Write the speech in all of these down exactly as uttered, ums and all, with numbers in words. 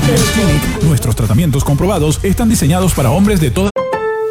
Hair Clinic. Nuestros tratamientos comprobados están diseñados para hombres de toda...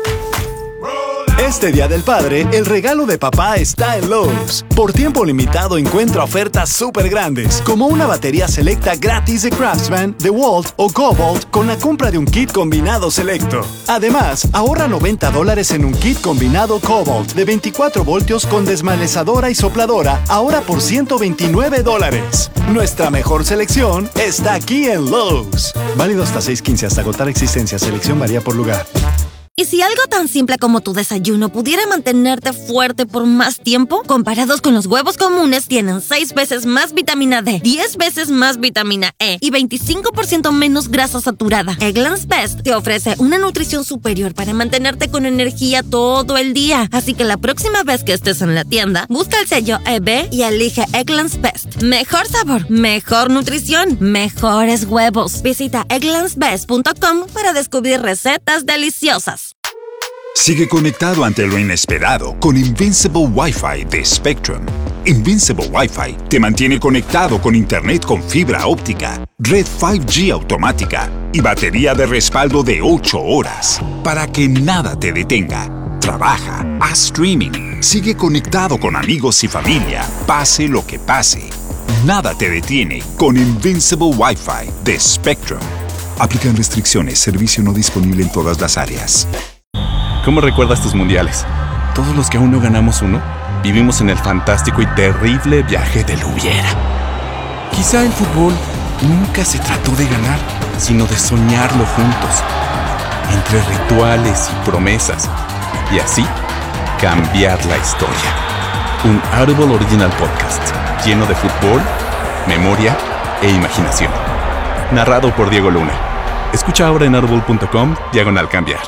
Este Día del Padre, el regalo de papá está en Lowe's. Por tiempo limitado encuentra ofertas súper grandes, como una batería selecta gratis de Craftsman, DeWalt o Cobalt con la compra de un kit combinado selecto. Además, ahorra noventa dólares en un kit combinado Cobalt de veinticuatro voltios con desmalezadora y sopladora, ahora por ciento veintinueve dólares. Nuestra mejor selección está aquí en Lowe's. Válido hasta seis quince hasta agotar existencia. Selección varía por lugar. ¿Y si algo tan simple como tu desayuno pudiera mantenerte fuerte por más tiempo? Comparados con los huevos comunes, tienen seis veces más vitamina D, diez veces más vitamina E y veinticinco por ciento menos grasa saturada. Eggland's Best te ofrece una nutrición superior para mantenerte con energía todo el día. Así que la próxima vez que estés en la tienda, busca el sello E B y elige Eggland's Best. Mejor sabor, mejor nutrición, mejores huevos. Visita egglands best punto com para descubrir recetas deliciosas. Sigue conectado ante lo inesperado con Invincible Wi-Fi de Spectrum. Invincible Wi-Fi te mantiene conectado con internet con fibra óptica, red cinco G automática y batería de respaldo de ocho horas para que nada te detenga. Trabaja, haz streaming, sigue conectado con amigos y familia, pase lo que pase. Nada te detiene con Invincible Wi-Fi de Spectrum. Aplican restricciones, servicio no disponible en todas las áreas. ¿Cómo recuerdas tus mundiales? Todos los que aún no ganamos uno, vivimos en el fantástico y terrible viaje del hubiera. Quizá el fútbol nunca se trató de ganar, sino de soñarlo juntos, entre rituales y promesas, y así cambiar la historia. Un Audible Original Podcast, lleno de fútbol, memoria e imaginación. Narrado por Diego Luna. Escucha ahora en audible punto com, diagonal cambiar.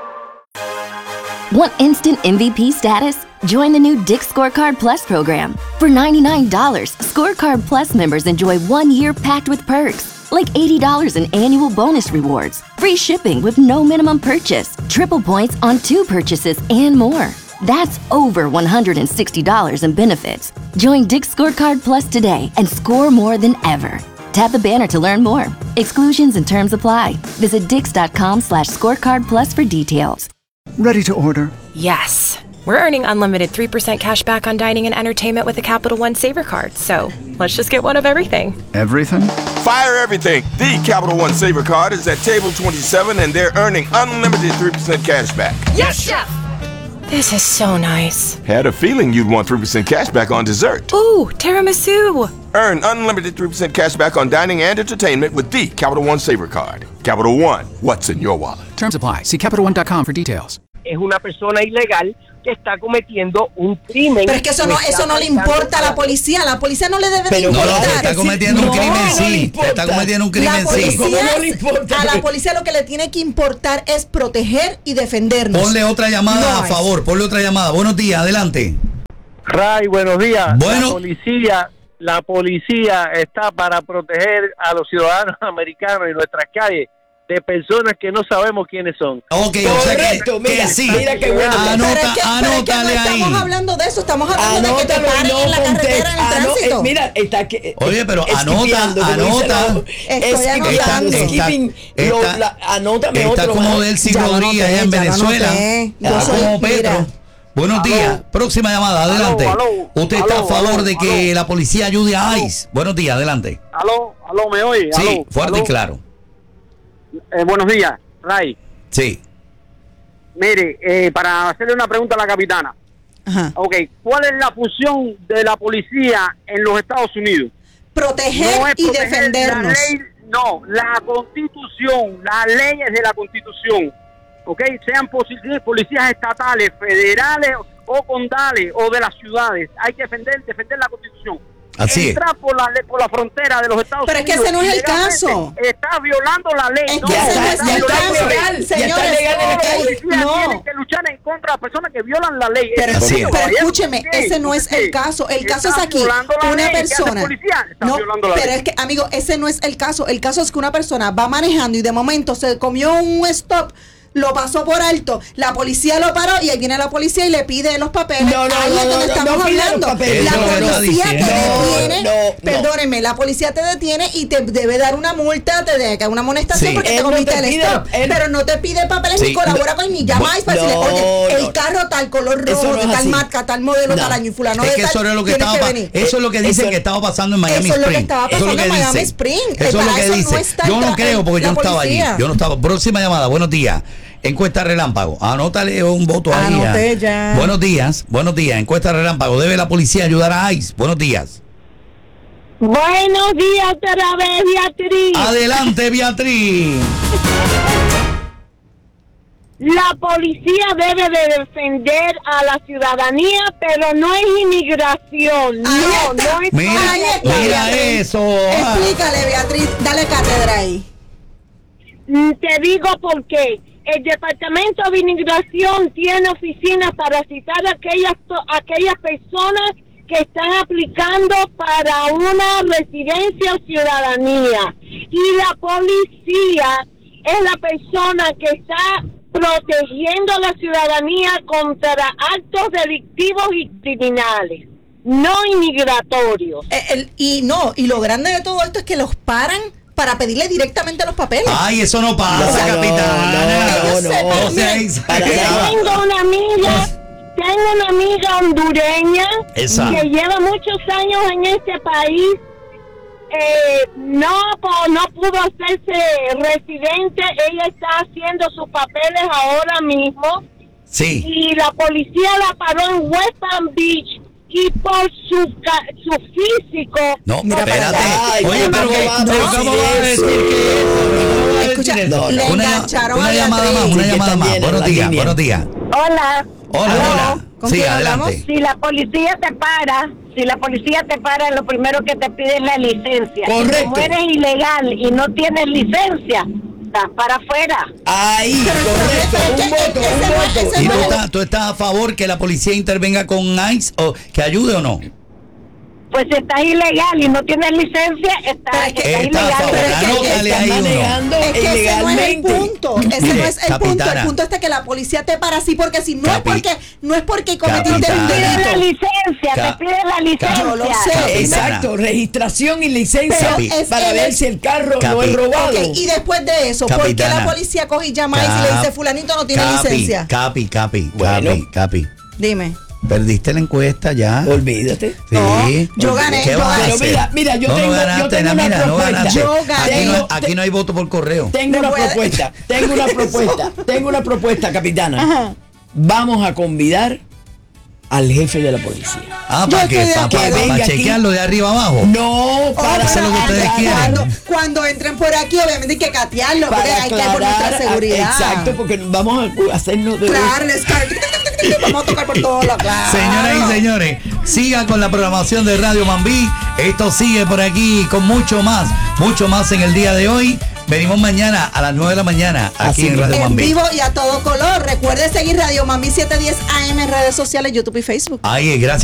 Want instant M V P status? Join the new Dick's Scorecard Plus program. For ninety-nine dollars, Scorecard Plus members enjoy one year packed with perks, like eighty dollars in annual bonus rewards, free shipping with no minimum purchase, triple points on two purchases, and more. That's over one hundred sixty dollars in benefits. Join Dick's Scorecard Plus today and score more than ever. Tap the banner to learn more. Exclusions and terms apply. Visit dix.com slash scorecard plus for details. Ready to order? Yes. We're earning unlimited three percent cash back on dining and entertainment with the Capital One Saver Card. So let's just get one of everything. Everything? Fire everything. The Capital One Saver Card is at table twenty-seven and they're earning unlimited three percent cash back. Yes, Chef! This is so nice. Had a feeling you'd want three percent cash back on dessert. Ooh, tiramisu. Earn unlimited three percent cash back on dining and entertainment with the Capital One Saver Card. Capital One, what's in your wallet? Terms apply. See capital one dot com for details. Es una persona ilegal que está cometiendo un crimen. Pero es que eso no, eso no le importa a la policía. A la policía no le debe de importar. No, no, está cometiendo un crimen, sí. Está cometiendo un crimen, sí. A la policía lo que le tiene que importar es proteger y defendernos. Ponle otra llamada a favor, ponle otra llamada. Buenos días, adelante. Ray, buenos días. Bueno. La policía, la policía está para proteger a los ciudadanos americanos en nuestras calles de personas que no sabemos quiénes son. Ok, Correcto, o sea que, mira, que sí. Mira qué bueno. Anota, pero es que, anótale pero es que no ahí. estamos hablando de eso, estamos hablando Anótalo, de que te paren no en la carretera, en el Ano, tránsito. eh, mira, está que, Oye, pero anota, anota. Estoy anotando. Anótame otro. Está como Delcy Rodríguez allá en Venezuela. Está como Petro. Buenos aló, días. Próxima llamada, adelante. Aló, aló, Usted aló, está a favor aló, de que aló, la policía ayude a aló. ICE. Buenos días, adelante. Aló, aló, ¿me oye? Sí, aló, fuerte aló. y claro. Eh, buenos días, Ray. Sí. Mire, eh, para hacerle una pregunta a la capitana. Ajá. Ok, ¿cuál es la función de la policía en los Estados Unidos? Proteger No es y proteger defendernos. La ley, no, la Constitución, las leyes de la Constitución. Ok, sean policías, policías estatales, federales o condales o de las ciudades. Hay que defender, defender la Constitución. Así Entrar es. por la por la frontera de los Estados Pero Unidos. Pero es que ese no es el caso. Está violando la ley. Es no, que ese no es está el caso. legal, Señores, legal en la calle. no. Tienen que luchar en contra de las personas que violan la ley. Pero, Así es. pero escúcheme, ese no es el caso. El caso es aquí. Una persona. No, pero es que, amigo, ese no es el caso. El caso es que una persona va manejando y de momento se comió un stop lo pasó por alto. La policía lo paró y ahí viene la policía y le pide los papeles. No, no, ahí no, es donde no, estamos no pide hablando. los papeles. La Eso es lo que policía está te diciendo. detiene, No, no, perdóneme, la policía te detiene y te debe dar una multa, te debe dar una amonestación Sí. porque Él te no comiste te el pide- stop. él- Pero no te pide papeles Sí. ni colabora con ni llamáis para No, decirle, oye, no. el carro tal color Eso rojo, no de es tal así. marca, tal modelo, No. tal año y fulano Es de que tal, eso es lo que tienes estaba pa- venir. eso es lo que dicen Eso- que estaba pasando en Miami eso es lo que Spring. estaba Eso es lo pasando que en Miami dicen. Spring. Eso es Para lo que eso no dicen. está Yo no el- creo porque la yo no estaba allí. policía. Yo no estaba. Próxima llamada. Buenos días. Encuesta relámpago. Anótale un voto ahí. Anoté ya. Buenos días. Buenos días. Encuesta relámpago. ¿Debe la policía ayudar a ICE? Buenos días. Buenos días otra vez, Beatriz. Adelante, Beatriz. La policía debe de defender a la ciudadanía, pero no es inmigración. No, no es Mira, Ahí está, mira Beatriz. eso. Explícale, Beatriz, dale cátedra ahí. Mm, Te digo por qué. El Departamento de Inmigración tiene oficinas para citar a aquellas, to- aquellas personas que están aplicando para una residencia o ciudadanía. Y la policía es la persona que está protegiendo a la ciudadanía contra actos delictivos y criminales, no inmigratorios. Eh, el- y no, y lo grande de todo esto es que los paran para pedirle directamente los papeles. Ay, eso no pasa, No, no, capitana. no, no, no. O sea, exagerada. Tengo una amiga, tengo una amiga hondureña Esa. que lleva muchos años en este país. Eh, no, po- no pudo hacerse residente. Ella está haciendo sus papeles ahora mismo. Sí. Y la policía la paró en West Palm Beach. Y por su, ca- su físico. No, Mira, espérate. Ay, Oye, ¿cómo pero va que, a pero decir ¿cómo va a decir eso? que eso? ¿Cómo va a Escucha, decir eso? le Una, engancharon una a llamada Beatriz. más, una Sí, que llamada están más. bien, Buenos la días, línea. buenos días. Hola. Hola, Aló. hola. ¿Con Sí, quién adelante. hablamos? Si la policía te para, si la policía te para, lo primero que te pide es la licencia. Correcto. Como eres ilegal y no tienes licencia, estás para afuera. Ahí, correcto. Un voto, un voto. ¿Y tú estás, tú estás a favor que la policía intervenga con ICE o que ayude o no? Pues si estás ilegal y no tienes licencia, estás, estás Está a ilegal. favor. Pero es que Anótale están ahí uno. manejando Es que ese no es el ilegalmente. punto. Ese Mire, no es el punto. capitana. El punto es que la policía te para así porque si no Capi- es porque no es porque cometiste un Capitana. Te piden la delito. licencia, Ca- te piden la licencia. Yo lo sé. Capitana. Exacto, registración y licencia Pero es para el- ver si el carro Capi- no es robado. Ok, y después de eso, ¿por qué Capitana. la policía coge y llama y le dice fulanito no tiene Capi, licencia? Capi, Capi, Bueno. Capi, Capi. Dime. Perdiste la encuesta ya. Olvídate. Sí. No, yo gané, ¿Qué yo vas a gané. Pero hacer? mira, mira, yo no, tengo- no yo ganaste, tengo una mira, no propuesta. ganaste. Yo gané. Aquí no, Tengo- aquí no hay voto por correo. Tengo Me una voy a- propuesta, tengo una propuesta, tengo una propuesta, capitana. Ajá. Vamos a convidar al jefe de la policía. Ah, Yo ¿para qué? estoy de ¿Para, acuerdo. para, Que venga aquí. chequearlo de arriba abajo? No, para hacer lo que ustedes Cuando, quieren. cuando entren por aquí, obviamente hay que catearlo, porque para hay que por nuestra aclarar, seguridad. exacto, porque vamos a hacernos de Claro, les car- vamos a tocar por todos lados, claro. Señoras y señores, sigan con la programación de Radio Mambí. Esto sigue por aquí con mucho más, mucho más en el día de hoy. Venimos mañana a las nueve de la mañana aquí Así en es. Radio En Mambí. vivo y a todo color. Recuerde seguir Radio Mami setecientos diez A M en redes sociales, YouTube y Facebook. Ahí, gracias.